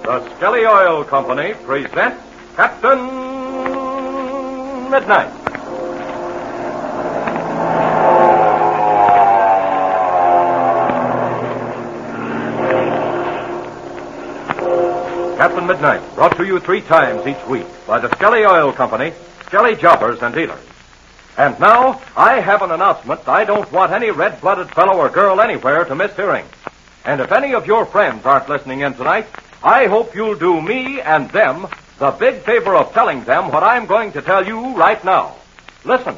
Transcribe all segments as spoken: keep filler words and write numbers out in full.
The Skelly Oil Company presents Captain Midnight. Captain Midnight, brought to you three times each week by the Skelly Oil Company, Skelly Jobbers and Dealers. And now, I have an announcement I don't want any red-blooded fellow or girl anywhere to miss hearing. And if any of your friends aren't listening in tonight, I hope you'll do me and them the big favor of telling them what I'm going to tell you right now. Listen,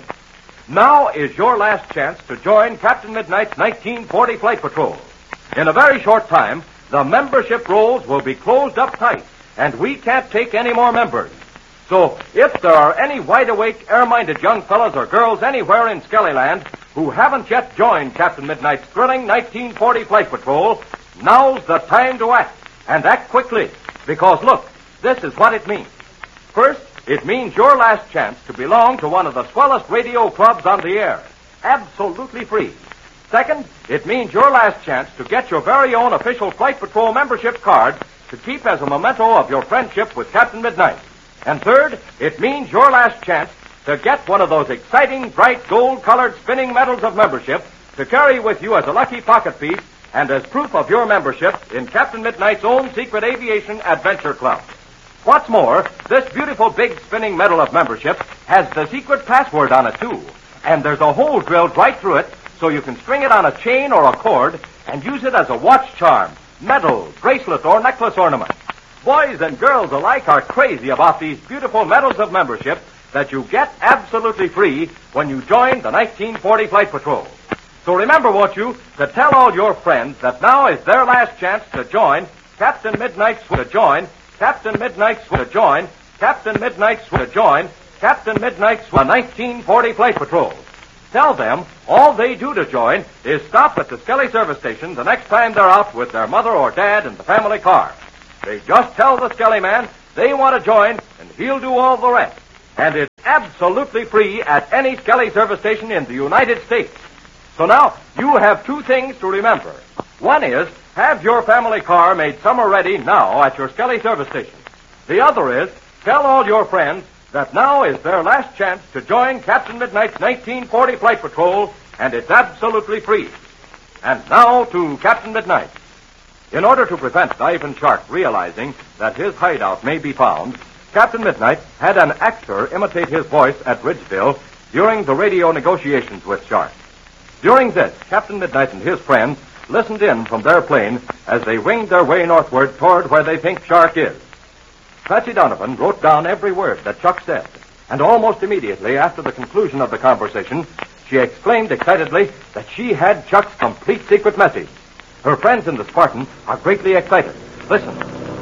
now is your last chance to join Captain Midnight's nineteen forty Flight Patrol. In a very short time, the membership rolls will be closed up tight, and we can't take any more members. So, if there are any wide-awake, air-minded young fellows or girls anywhere in Skellyland who haven't yet joined Captain Midnight's thrilling nineteen forty Flight Patrol, now's the time to act, and act quickly. Because, look, this is what it means. First, it means your last chance to belong to one of the swellest radio clubs on the air. Absolutely free. Second, it means your last chance to get your very own official Flight Patrol membership card to keep as a memento of your friendship with Captain Midnight. And third, it means your last chance to get one of those exciting, bright, gold-colored spinning medals of membership to carry with you as a lucky pocket piece and as proof of your membership in Captain Midnight's own secret aviation adventure club. What's more, this beautiful big spinning medal of membership has the secret password on it, too. And there's a hole drilled right through it so you can string it on a chain or a cord and use it as a watch charm, medal, bracelet, or necklace ornament. Boys and girls alike are crazy about these beautiful medals of membership that you get absolutely free when you join the nineteen forty Flight Patrol. So remember, won't you, to tell all your friends that now is their last chance to join Captain Midnight's to join Captain Midnight's to join Captain Midnight's to join Captain Midnight's the nineteen forty Flight Patrol. Tell them all they do to join is stop at the Skelly service station the next time they're out with their mother or dad in the family car. They just tell the Skelly man they want to join, and he'll do all the rest. And it's absolutely free at any Skelly service station in the United States. So now, you have two things to remember. One is, have your family car made summer ready now at your Skelly service station. The other is, tell all your friends that now is their last chance to join Captain Midnight's nineteen forty Flight Patrol, and it's absolutely free. And now to Captain Midnight. In order to prevent Ivan Shark realizing that his hideout may be found, Captain Midnight had an actor imitate his voice at Ridgeville during the radio negotiations with Shark. During this, Captain Midnight and his friends listened in from their plane as they winged their way northward toward where they think Shark is. Patsy Donovan wrote down every word that Chuck said, and almost immediately after the conclusion of the conversation, she exclaimed excitedly that she had Chuck's complete secret message. Her friends in the Spartan are greatly excited. Listen.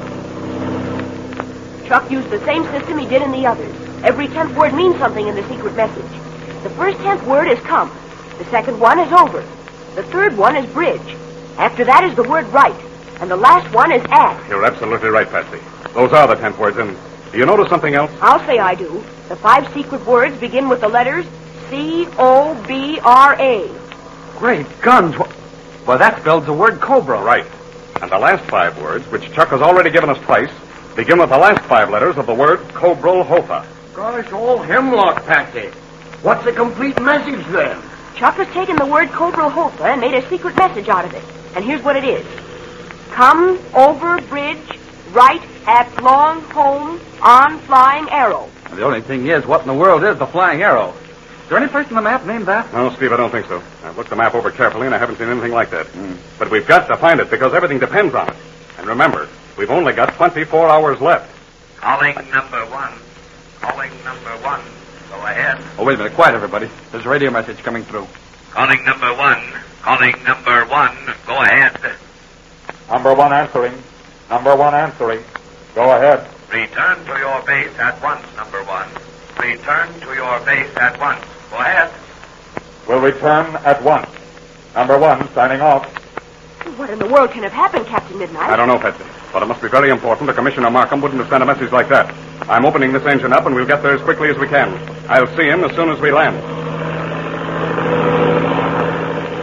Chuck used the same system he did in the others. Every tenth word means something in the secret message. The first tenth word is come. The second one is over. The third one is bridge. After that is the word right. And the last one is at. You're absolutely right, Patsy. Those are the tenth words, and do you notice something else? I'll say I do. The five secret words begin with the letters C O B R A. Great guns. Well, that spells the word cobra. Right. And the last five words, which Chuck has already given us twice, begin with the last five letters of the word Cobral Hofa. Gosh, all hemlock, Patsy. What's the complete message then? Chuck has taken the word Cobral Hofa and made a secret message out of it. And here's what it is. Come over bridge, right at long home on flying arrow. The only thing is, what in the world is the flying arrow? Is there any place on the map named that? No, Steve, I don't think so. I've looked the map over carefully, and I haven't seen anything like that. Mm. But we've got to find it, because everything depends on it. And remember, we've only got twenty-four hours left. Calling number one. Calling number one. Go ahead. Oh, wait a minute. Quiet, everybody. There's a radio message coming through. Calling number one. Calling number one. Go ahead. Number one answering. Number one answering. Go ahead. Return to your base at once, number one. Return to your base at once. Go ahead. Will return at once. Number one signing off. What in the world can have happened, Captain Midnight? I don't know, Patsy. But it must be very important, or Commissioner Markham wouldn't have sent a message like that. I'm opening this engine up, and we'll get there as quickly as we can. I'll see him as soon as we land.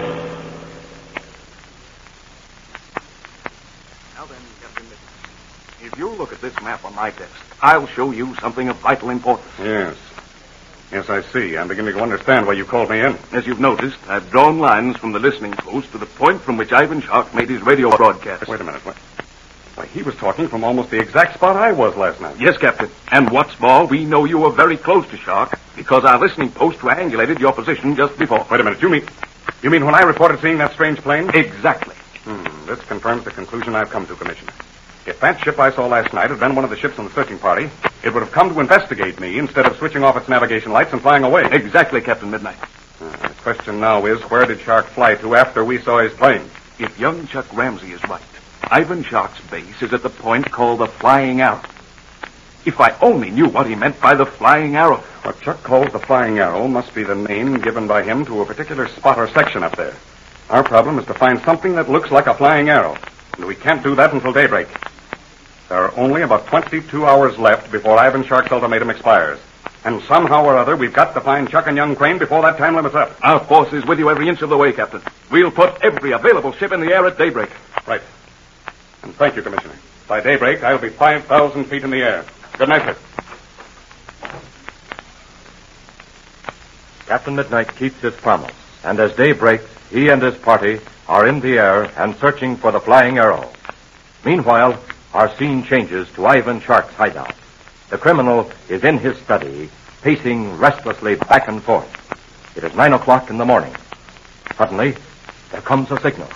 Now then, Captain Midnight. If you'll look at this map on my desk, I'll show you something of vital importance. Yes. Yes, I see. I'm beginning to understand why you called me in. As you've noticed, I've drawn lines from the listening post to the point from which Ivan Shark made his radio broadcast. Wait a minute. Wait. Why, he was talking from almost the exact spot I was last night. Yes, Captain. And what's more, we know you were very close to Shark because our listening post triangulated your position just before. Wait a minute. You mean... You mean when I reported seeing that strange plane? Exactly. Hmm. This confirms the conclusion I've come to, Commissioner. If that ship I saw last night had been one of the ships on the searching party, it would have come to investigate me instead of switching off its navigation lights and flying away. Exactly, Captain Midnight. Uh, the question now is, where did Shark fly to after we saw his plane? If young Chuck Ramsey is right, Ivan Shark's base is at the point called the Flying Arrow. If I only knew what he meant by the Flying Arrow. What Chuck calls the Flying Arrow must be the name given by him to a particular spot or section up there. Our problem is to find something that looks like a flying arrow, and we can't do that until daybreak. There are only about twenty-two hours left before Ivan Shark's ultimatum expires. And somehow or other, we've got to find Chuck and young Crane before that time limit's up. Our force is with you every inch of the way, Captain. We'll put every available ship in the air at daybreak. Right. And thank you, Commissioner. By daybreak, I'll be five thousand feet in the air. Good night, sir. Captain Midnight keeps his promise, and as day breaks, he and his party are in the air and searching for the Flying Arrow. Meanwhile, our scene changes to Ivan Shark's hideout. The criminal is in his study, pacing restlessly back and forth. It is nine o'clock in the morning. Suddenly, there comes a signal.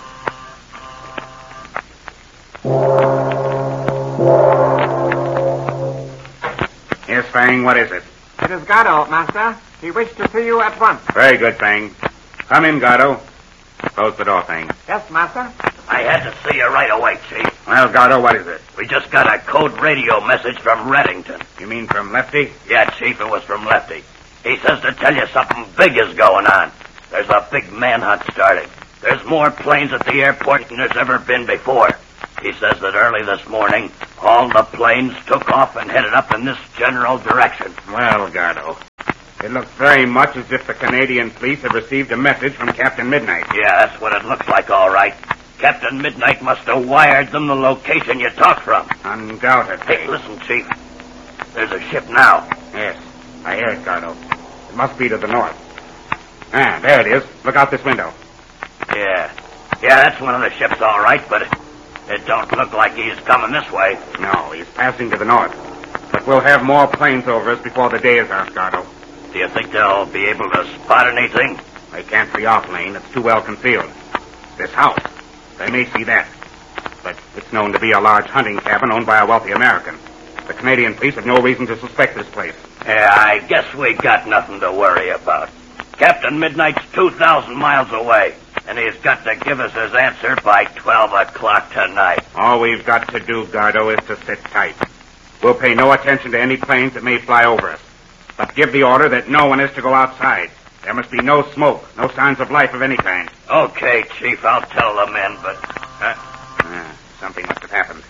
Yes, Fang, what is it? It is Gardo, Master. He wished to see you at once. Very good, Fang. Come in, Gardo. Close the door, Fang. Yes, Master. I had to see you right away, Chief. Well, Gardo, what is it? We just got a code radio message from Reddington. You mean from Lefty? Yeah, Chief, it was from Lefty. He says to tell you something big is going on. There's a big manhunt starting. There's more planes at the airport than there's ever been before. He says that early this morning, all the planes took off and headed up in this general direction. Well, Gardo, it looks very much as if the Canadian police have received a message from Captain Midnight. Yeah, that's what it looks like, all right. Captain Midnight must have wired them the location you talked from. Undoubtedly. Hey, listen, Chief. There's a ship now. Yes, I hear it, Gardo. It must be to the north. Ah, there it is. Look out this window. Yeah. Yeah, that's one of the ships, all right, but it, it don't look like he's coming this way. No, he's passing to the north. But we'll have more planes over us before the day is out, Gardo. Do you think they'll be able to spot anything? They can't see our plane. It's too well concealed. This house. They may see that. But it's known to be a large hunting cabin owned by a wealthy American. The Canadian police have no reason to suspect this place. Yeah, I guess we got nothing to worry about. Captain Midnight's two thousand miles away, and he's got to give us his answer by twelve o'clock tonight. All we've got to do, Gardo, is to sit tight. We'll pay no attention to any planes that may fly over us. But give the order that no one is to go outside. There must be no smoke, no signs of life of any kind. Okay, Chief, I'll tell the men, but... Huh? Ah, something must have happened.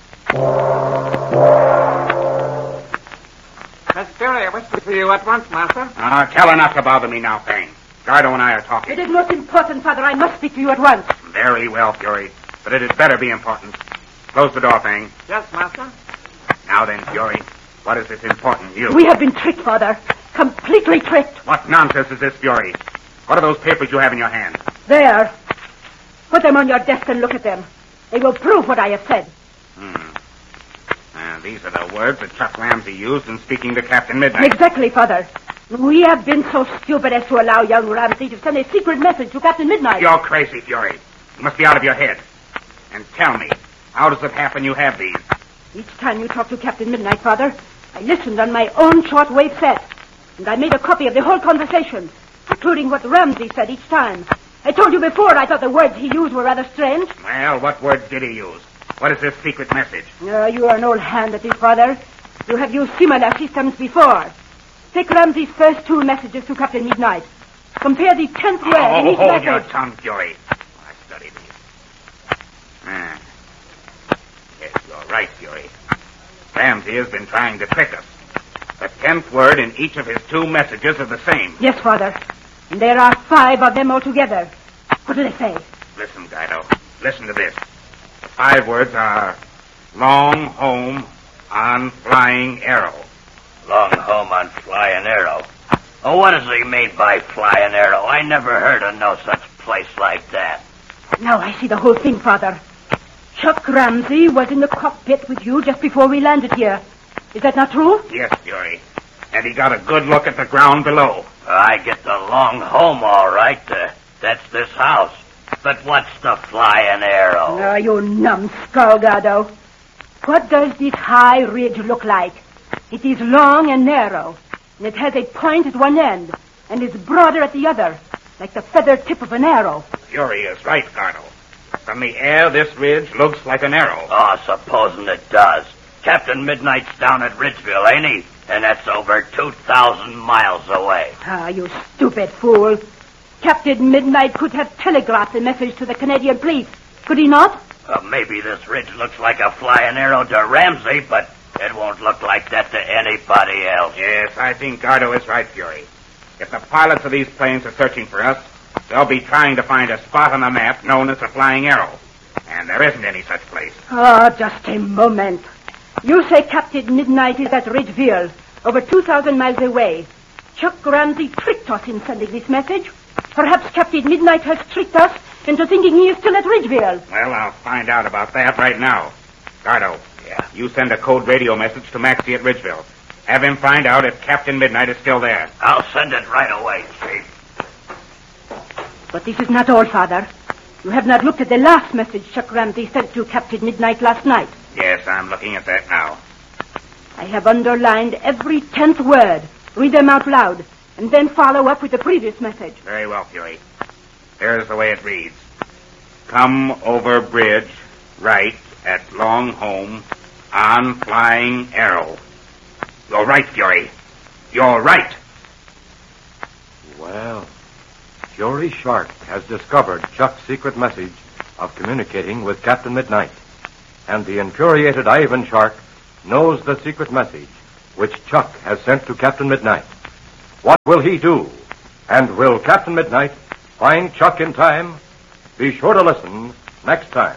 Miss Fury wishes to see you at once, Master. Ah, tell her not to bother me now, Fang. Gardo and I are talking. It is most important, Father. I must speak to you at once. Very well, Fury. But it had better be important. Close the door, Fang. Yes, Master. Now then, Fury, what is this important news? We have been tricked, Father. Completely tricked. What nonsense is this, Fury? What are those papers you have in your hand? There. Put them on your desk and look at them. They will prove what I have said. Hmm. Uh, these are the words that Chuck Ramsey used in speaking to Captain Midnight. Exactly, Father. We have been so stupid as to allow young Ramsey to send a secret message to Captain Midnight. You're crazy, Fury. You must be out of your head. And tell me, how does it happen you have these? Each time you talk to Captain Midnight, Father, I listened on my own shortwave set. And I made a copy of the whole conversation, including what Ramsey said each time. I told you before I thought the words he used were rather strange. Well, what words did he use? What is this secret message? Uh, you are an old hand at it, Father. You have used similar systems before. Take Ramsey's first two messages to Captain Midnight. Compare the tenth word oh, in each hold message. your tongue, Fury. I studied these. Ah. Yes, you're right, Fury. Ramsey has been trying to trick us. The tenth word in each of his two messages are the same. Yes, Father. And there are five of them altogether. What do they say? Listen, Guido. Listen to this. The five words are long, home, on Flying Arrow. Long home on Flying Arrow. Oh, what does he mean by Flying Arrow? I never heard of no such place like that. Now I see the whole thing, Father. Chuck Ramsey was in the cockpit with you just before we landed here. Is that not true? Yes, Fury. And he got a good look at the ground below. I get the long home, all right. Uh, that's this house. But what's the Flying Arrow? Oh, you numbskull, Gardo. What does this high ridge look like? It is long and narrow, and it has a point at one end, and is broader at the other, like the feathered tip of an arrow. Fury is right, Gardo. From the air, this ridge looks like an arrow. Oh, supposing it does. Captain Midnight's down at Ridgeville, ain't he? And that's over two thousand miles away. Ah, you stupid fool. Captain Midnight could have telegraphed the message to the Canadian police. Could he not? Uh, maybe this ridge looks like a Flying Arrow to Ramsey, but it won't look like that to anybody else. Yes, I think Gardo is right, Fury. If the pilots of these planes are searching for us, they'll be trying to find a spot on the map known as the Flying Arrow. And there isn't any such place. Oh, just a moment. You say Captain Midnight is at Ridgeville, over two thousand miles away. Chuck Ramsey tricked us in sending this message. Perhaps Captain Midnight has tricked us into thinking he is still at Ridgeville. Well, I'll find out about that right now. Gardo, yeah. You send a code radio message to Maxie at Ridgeville. Have him find out if Captain Midnight is still there. I'll send it right away, Chief. But this is not all, Father. You have not looked at the last message Chuck Ramsey sent to Captain Midnight last night. Yes, I'm looking at that now. I have underlined every tenth word. Read them out loud, and then follow up with the previous message. Very well, Fury. Here's the way it reads. Come over bridge, right, at Long Home, on Flying Arrow. You're right, Fury. You're right. Well, Fury Shark has discovered Chuck's secret message of communicating with Captain Midnight. And the infuriated Ivan Shark knows the secret message which Chuck has sent to Captain Midnight. What will he do? And will Captain Midnight find Chuck in time? Be sure to listen next time.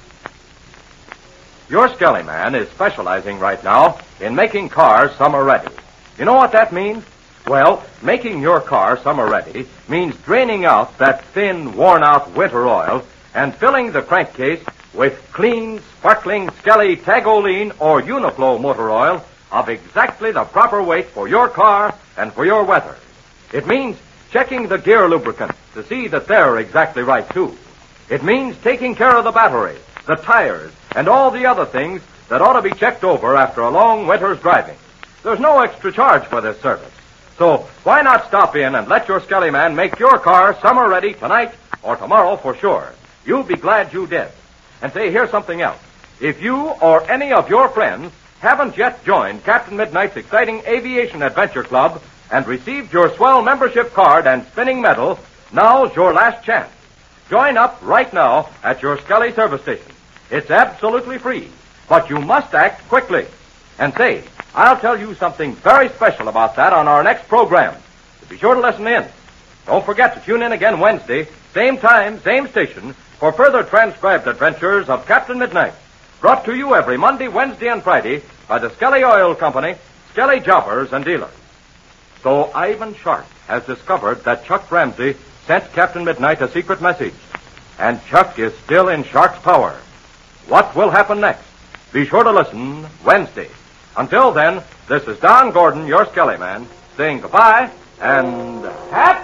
Your Skelly Man is specializing right now in making cars summer ready. You know what that means? Well, making your car summer ready means draining out that thin, worn-out winter oil and filling the crankcase with clean, sparkling Skelly Tagoline or Uniflow motor oil of exactly the proper weight for your car and for your weather. It means checking the gear lubricants to see that they're exactly right, too. It means taking care of the battery, the tires, and all the other things that ought to be checked over after a long winter's driving. There's no extra charge for this service. So why not stop in and let your Skelly Man make your car summer ready tonight or tomorrow for sure. You'll be glad you did. And say, here's something else. If you or any of your friends haven't yet joined Captain Midnight's exciting aviation adventure club and received your swell membership card and spinning medal, now's your last chance. Join up right now at your Skelly service station. It's absolutely free, but you must act quickly. And say, I'll tell you something very special about that on our next program. So be sure to listen in. Don't forget to tune in again Wednesday, same time, same station, for further transcribed adventures of Captain Midnight. Brought to you every Monday, Wednesday, and Friday by the Skelly Oil Company, Skelly Jobbers and Dealers. So Ivan Shark has discovered that Chuck Ramsey sent Captain Midnight a secret message. And Chuck is still in Shark's power. What will happen next? Be sure to listen Wednesday. Until then, this is Don Gordon, your Skelly Man, saying goodbye and happy